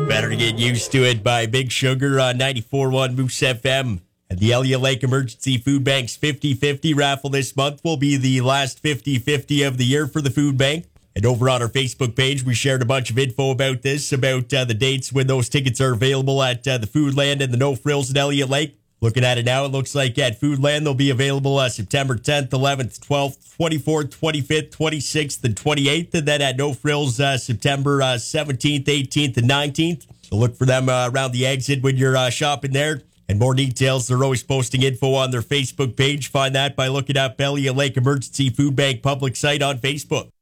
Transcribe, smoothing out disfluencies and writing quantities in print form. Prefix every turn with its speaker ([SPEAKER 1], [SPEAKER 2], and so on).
[SPEAKER 1] Better get used to it by Big Sugar on 94.1 Moose FM. And the Elliott Lake Emergency Food Bank's 50-50 raffle this month will be the last 50-50 of the year for the food bank. And over on our Facebook page, we shared a bunch of info about this, about the dates when those tickets are available at the Foodland and the No Frills in Elliott Lake. Looking at it now, it looks like at Foodland they'll be available September 10th, 11th, 12th, 24th, 25th, 26th, and 28th. And then at No Frills, September 17th, 18th, and 19th. So look for them around the exit when you're shopping there. And more details, they're always posting info on their Facebook page. Find that by looking up Elliott Lake Emergency Food Bank public site on Facebook.